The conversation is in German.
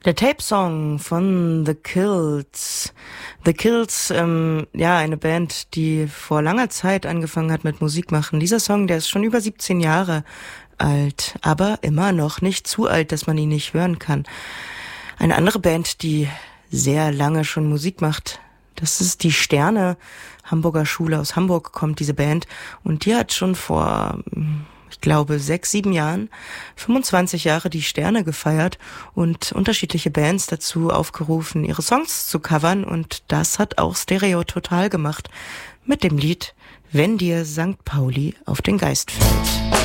Der Tape-Song von The Kills. The Kills, eine Band, die vor langer Zeit angefangen hat mit Musik machen. Dieser Song, der ist schon über 17 Jahre alt, aber immer noch nicht zu alt, dass man ihn nicht hören kann. Eine andere Band, die sehr lange schon Musik macht, das ist die Sterne. Hamburger Schule, aus Hamburg kommt diese Band und die hat schon vor, ich glaube, 6, 7 Jahren 25 Jahre die Sterne gefeiert und unterschiedliche Bands dazu aufgerufen, ihre Songs zu covern, und das hat auch Stereo Total gemacht mit dem Lied Wenn dir St. Pauli auf den Geist fällt.